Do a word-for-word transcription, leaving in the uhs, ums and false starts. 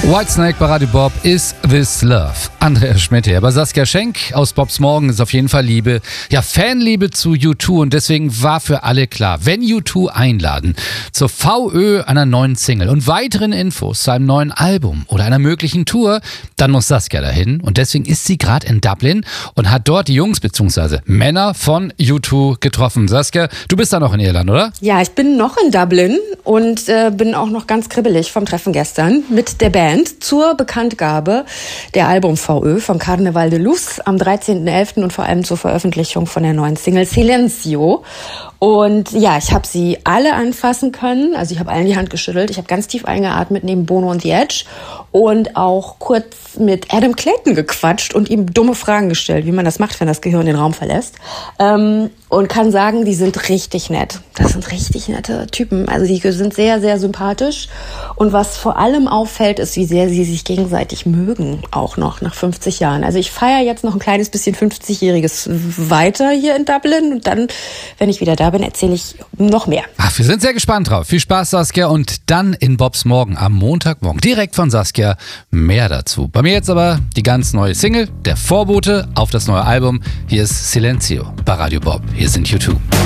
Whitesnake bei Radio Bob, Is This Love? Andrea Schmidt hier. Bei Saskia Schenk aus Bobs Morgen ist auf jeden Fall Liebe, ja Fanliebe zu U zwei, und deswegen war für alle klar, wenn U zwei einladen zur V Ö einer neuen Single und weiteren Infos zu einem neuen Album oder einer möglichen Tour, dann muss Saskia dahin, und deswegen ist sie gerade in Dublin und hat dort die Jungs bzw. Männer von U zwei getroffen. Saskia, du bist da noch in Irland, oder? Ja, ich bin noch in Dublin und äh, bin auch noch ganz kribbelig vom Treffen gestern mit der Band zur Bekanntgabe der Album-V Ö von Carnaval de Luz am dreizehnten elften und vor allem zur Veröffentlichung von der neuen Single Silencio. Und ja, ich habe sie alle anfassen können, also ich habe allen die Hand geschüttelt, ich habe ganz tief eingeatmet neben Bono und The Edge und auch kurz mit Adam Clayton gequatscht und ihm dumme Fragen gestellt, wie man das macht, wenn das Gehirn den Raum verlässt. Ähm, und kann sagen, die sind richtig nett. Das sind richtig nette Typen. Also die sind sehr, sehr sympathisch. Und was vor allem auffällt, ist, wie sehr sie sich gegenseitig mögen, auch noch nach fünfzig Jahren. Also ich feiere jetzt noch ein kleines bisschen fünfzigjähriges weiter hier in Dublin. Und dann, wenn ich wieder da bin, erzähle ich noch mehr. Ach, wir sind sehr gespannt drauf. Viel Spaß, Saskia. Und dann in Bobs Morgen am Montagmorgen direkt von Saskia mehr dazu. Bei mir jetzt aber die ganz neue Single, der Vorbote auf das neue Album. Hier ist Silencio bei Radio Bob. Hier sind U zwei.